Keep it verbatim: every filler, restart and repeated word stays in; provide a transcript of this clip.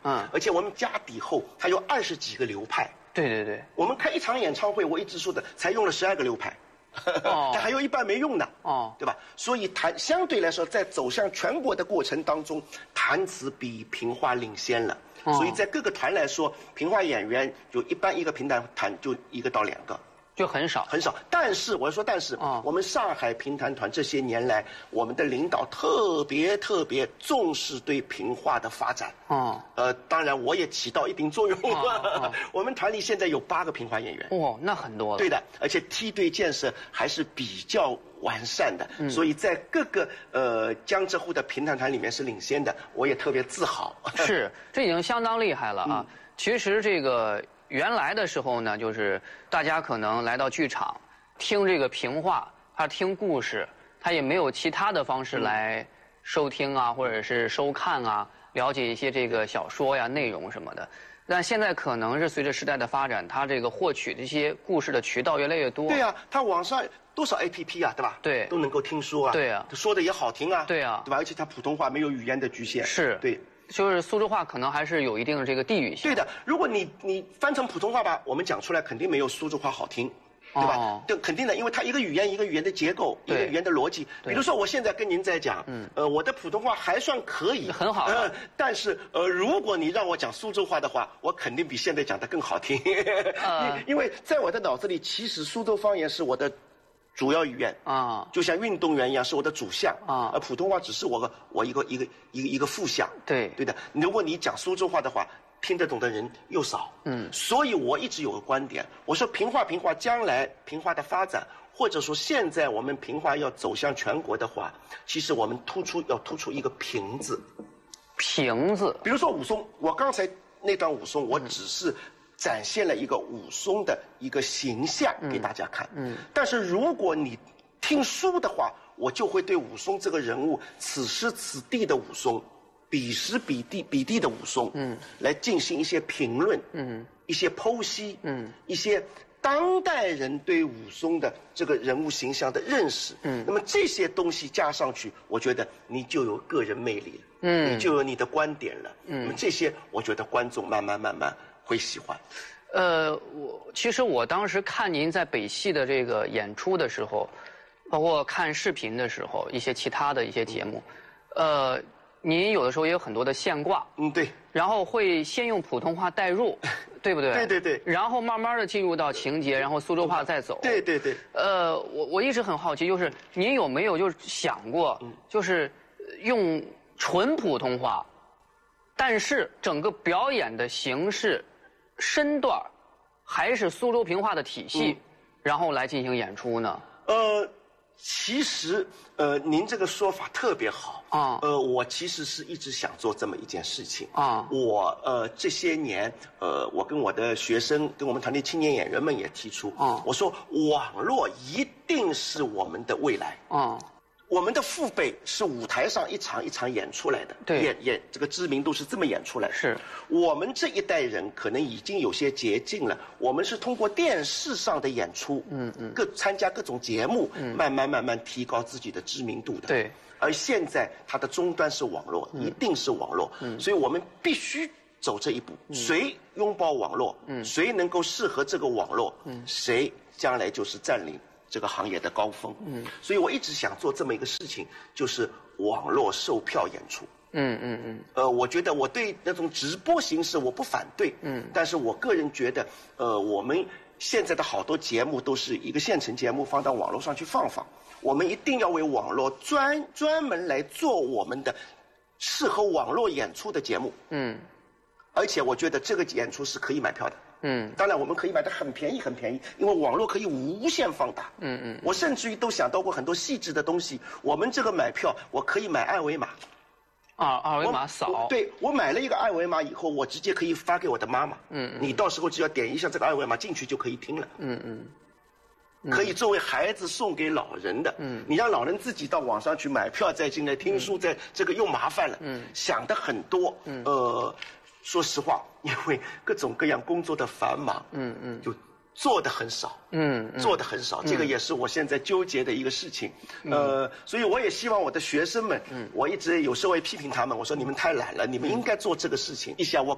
嗯，而且我们家底厚，它有二十几个流派。 对对对， 我们开一场演唱会，我一直说的，才用了十二个流派。哦，它还有一半没用呢，哦，对吧？所以弹相对来说，在走向全国的过程当中，弹词比评话领先了。哦，所以在各个团来说，评话演员就一般一个评弹团就一个到两个。 就很少很少，但是我说，但是、哦、我们上海评弹团这些年来，我们的领导特别特别重视对评话的发展。哦，呃，当然我也起到一定作用。哦哦、我们团里现在有八个评话演员。 哦，那很多了。 对的，而且梯队建设还是比较完善的，嗯、所以在各个呃江浙沪的评弹团里面是领先的，我也特别自豪。 是，这已经相当厉害了啊！嗯、其实这个。原来的时候呢，就是大家可能来到剧场，听这个评话，他听故事，他也没有其他的方式来收听啊，或者是收看啊，了解一些这个小说呀、内容什么的。但现在可能是随着时代的发展，他这个获取这些故事的渠道越来越多。 对啊，他网上多少 A P P 啊，对吧？ 对， 都能够听说啊。 对啊， 他说的也好听啊。 对啊， 对吧？而且他普通话没有语言的局限。 是。 对。 就是苏州话可能还是有一定的这个地域性。 对的，如果你你翻成普通话吧，我们讲出来肯定没有苏州话好听，对吧？哦、对，肯定的，因为它一个语言一个语言的结构，一个语言的逻辑。比如说我现在跟您在讲，嗯，呃，我的普通话还算可以， 很好、啊呃。但是呃，如果你让我讲苏州话的话，我肯定比现在讲的更好听。呃、因为在我的脑子里，其实苏州方言是我的主要语言啊，就像运动员一样，是我的主项啊，而普通话只是我个我一个一个一个一个副项。 对对的，如果你讲苏州话的话，听得懂的人又少。嗯，所以我一直有个观点，我说评话评话，将来评话的发展，或者说现在我们评话要走向全国的话，其实我们突出要突出一个评字。 评字， 比如说武松，我刚才那段武松，我只是展现了一个武松的一个形象给大家看，嗯，但是如果你听书的话，我就会对武松这个人物，此时此地的武松，彼时彼地彼地的武松，嗯，来进行一些评论，嗯，一些剖析，嗯，一些当代人对武松的这个人物形象的认识，嗯，那么这些东西加上去，我觉得你就有个人魅力了，嗯，你就有你的观点了，嗯，那么这些我觉得观众慢慢慢慢会喜欢。 呃，我其实我当时看您在北戏的这个演出的时候，包括看视频的时候，一些其他的一些节目，嗯、呃，您有的时候也有很多的现挂， 嗯，对， 然后会先用普通话带入，对不对？ 对对对。 然后慢慢的进入到情节，然后苏州话再走。 对对对。 呃，我我一直很好奇，就是您有没有就是想过，就是用纯普通话，但是整个表演的形式、身段还是苏州评话的体系，嗯、然后来进行演出呢？ 呃。其实，呃，您这个说法特别好啊。呃，我其实是一直想做这么一件事情啊。我呃这些年，呃，我跟我的学生，跟我们团队青年演员们也提出啊，我说网络一定是我们的未来啊。我们的父辈是舞台上一场一场演出来的，对，演演这个知名度是这么演出来的。是，我们这一代人可能已经有些捷径了，我们是通过电视上的演出，嗯嗯，各参加各种节目，嗯，慢慢慢慢提高自己的知名度的。对，而现在它的终端是网络，嗯、一定是网络，嗯，所以我们必须走这一步。嗯、谁拥抱网络，嗯，谁能够适合这个网络，嗯，谁将来就是占领这个行业的高峰，嗯，所以我一直想做这么一个事情，就是网络售票演出，嗯嗯嗯，呃，我觉得我对那种直播形式我不反对，嗯，但是我个人觉得，呃，我们现在的好多节目都是一个现成节目放到网络上去放放，我们一定要为网络专专门来做我们的适合网络演出的节目，嗯，而且我觉得这个演出是可以买票的。嗯，当然我们可以买的很便宜很便宜，因为网络可以无限放大。嗯嗯，我甚至于都想到过很多细致的东西。我们这个买票，我可以买二维码。 啊，二维码扫。 对，我买了一个二维码以后，我直接可以发给我的妈妈。嗯嗯，你到时候只要点一下这个二维码进去就可以听了。嗯嗯。可以作为孩子送给老人的，嗯，你让老人自己到网上去买票再进来听书，再这个又麻烦了，嗯，想的很多，嗯，呃，说实话，因为各种各样工作的繁忙，嗯嗯，就做的很少，嗯，做的很少，这个也是我现在纠结的一个事情，呃，所以我也希望我的学生们，嗯，我一直有时候会批评他们，我说你们太懒了，你们应该做这个事情，一下我。